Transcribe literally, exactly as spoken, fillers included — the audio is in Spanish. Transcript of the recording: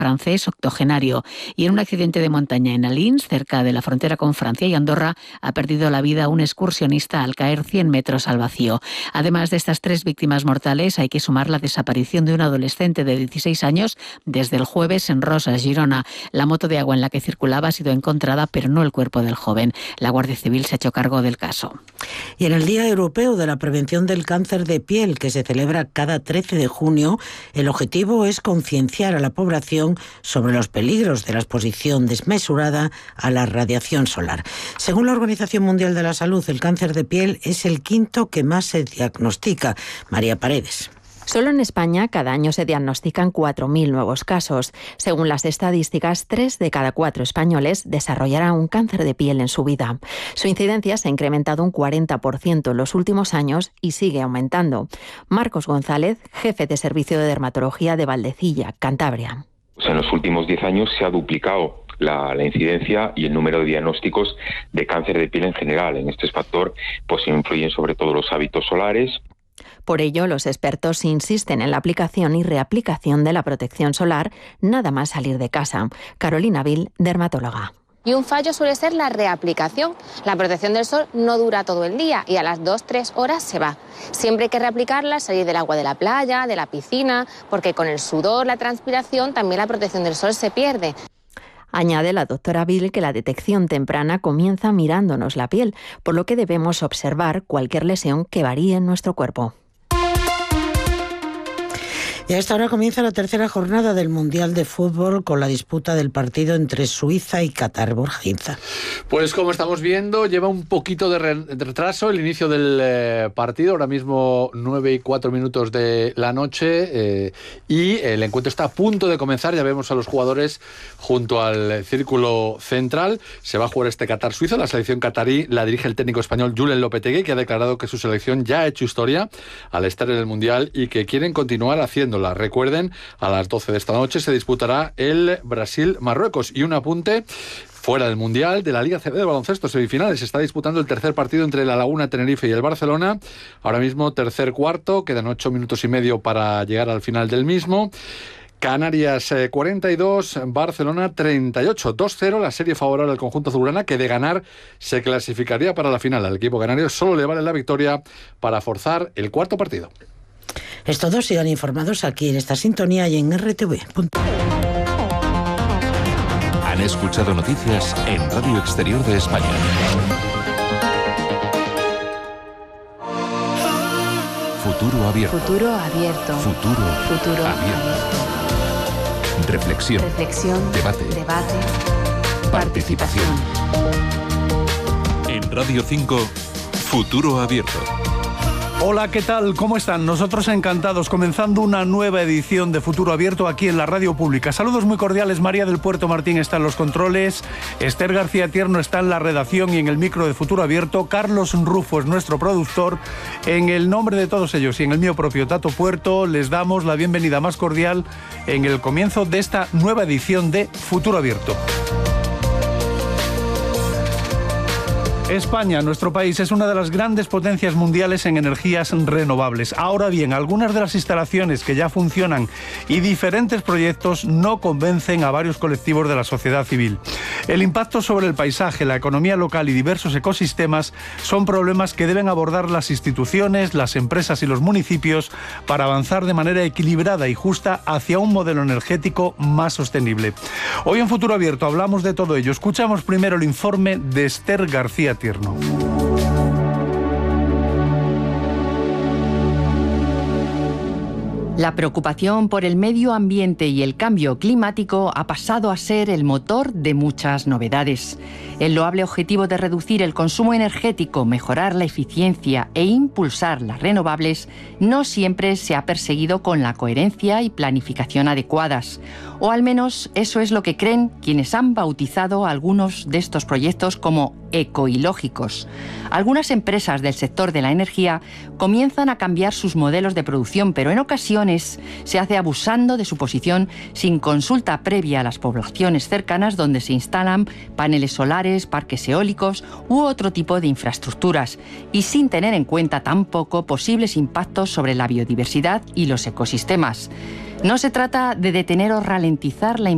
francés octogenario, y en un accidente de montaña en Alins, cerca de la frontera con Francia y Andorra, ha perdido la vida un excursionista al caer cien metros al vacío. Además de estas tres víctimas mortales, hay que sumar la desaparición de un adolescente de dieciséis años desde el jueves en Rosas, Girona. La moto de agua en la que circulaba ha sido encontrada, pero no el cuerpo del joven. La Guardia Civil se ha hecho cargo del caso. Y en el Día Europeo de la Prevención del Cáncer de Piel, que se celebra cada trece de junio, el objetivo es concienciar a la población sobre los peligros de la exposición desmesurada a la radiación solar. Según la Organización Mundial de la Salud, el cáncer de piel es el quinto que más se diagnostica. María Paredes. Solo en España cada año se diagnostican cuatro mil nuevos casos. Según las estadísticas, tres de cada cuatro españoles desarrollarán un cáncer de piel en su vida. Su incidencia se ha incrementado un cuarenta por ciento en los últimos años y sigue aumentando. Marcos González, jefe de Servicio de Dermatología de Valdecilla, Cantabria. En los últimos diez años se ha duplicado la, la incidencia y el número de diagnósticos de cáncer de piel en general. En este factor pues influyen sobre todo los hábitos solares. Por ello, los expertos insisten en la aplicación y reaplicación de la protección solar, nada más salir de casa. Carolina Vil, dermatóloga. Y un fallo suele ser la reaplicación. La protección del sol no dura todo el día y a las dos tres horas se va. Siempre hay que reaplicarla, salir del agua de la playa, de la piscina, porque con el sudor, la transpiración, también la protección del sol se pierde. Añade la doctora Bill que la detección temprana comienza mirándonos la piel, por lo que debemos observar cualquier lesión que varíe en nuestro cuerpo. Y a esta hora comienza la tercera jornada del Mundial de Fútbol con la disputa del partido entre Suiza y Qatar. Borja Ginza. Pues como estamos viendo, lleva un poquito de, re- de retraso el inicio del eh, partido, ahora mismo nueve y cuatro minutos de la noche eh, y el encuentro está a punto de comenzar. Ya vemos a los jugadores junto al círculo central. Se va a jugar este Qatar-Suiza. La selección qatarí la dirige el técnico español Julen Lopetegui, que ha declarado que su selección ya ha hecho historia al estar en el Mundial y que quieren continuar haciéndolo. Recuerden, a las doce de esta noche se disputará el Brasil-Marruecos. Y un apunte, fuera del Mundial, de la Liga C B de baloncesto, semifinales. Se está disputando el tercer partido entre la Laguna Tenerife y el Barcelona. Ahora mismo tercer cuarto, quedan ocho minutos y medio para llegar al final del mismo. Canarias eh, cuarenta y dos, Barcelona treinta y ocho, dos cero, la serie favorable al conjunto azulgrana, que de ganar se clasificaría para la final. Al equipo canario solo le vale la victoria para forzar el cuarto partido. Estos dos sigan informados aquí en esta sintonía y en R T V. Han escuchado noticias en Radio Exterior de España. Futuro abierto. Futuro abierto. Futuro, Futuro abierto. Reflexión. Reflexión. Debate. Debate. Participación. En Radio cinco, Futuro abierto. Hola, ¿qué tal? ¿Cómo están? Nosotros encantados, comenzando una nueva edición de Futuro Abierto aquí en la Radio Pública. Saludos muy cordiales. María del Puerto Martín está en los controles, Esther García Tierno está en la redacción y en el micro de Futuro Abierto, Carlos Rufo es nuestro productor. En el nombre de todos ellos y en el mío propio, Tato Puerto, les damos la bienvenida más cordial en el comienzo de esta nueva edición de Futuro Abierto. España, nuestro país, es una de las grandes potencias mundiales en energías renovables. Ahora bien, algunas de las instalaciones que ya funcionan y diferentes proyectos no convencen a varios colectivos de la sociedad civil. El impacto sobre el paisaje, la economía local y diversos ecosistemas son problemas que deben abordar las instituciones, las empresas y los municipios para avanzar de manera equilibrada y justa hacia un modelo energético más sostenible. Hoy en Futuro Abierto hablamos de todo ello. Escuchamos primero el informe de Esther García Tierno. La preocupación por el medio ambiente y el cambio climático ha pasado a ser el motor de muchas novedades. El loable objetivo de reducir el consumo energético, mejorar la eficiencia e impulsar las renovables no siempre se ha perseguido con la coherencia y planificación adecuadas. O al menos eso es lo que creen quienes han bautizado algunos de estos proyectos como ecoilógicos. Algunas empresas del sector de la energía comienzan a cambiar sus modelos de producción, pero en ocasiones se hace abusando de su posición sin consulta previa a las poblaciones cercanas donde se instalan paneles solares, parques eólicos u otro tipo de infraestructuras, y sin tener en cuenta tampoco posibles impactos sobre la biodiversidad y los ecosistemas. No se trata de detener o ralentizar la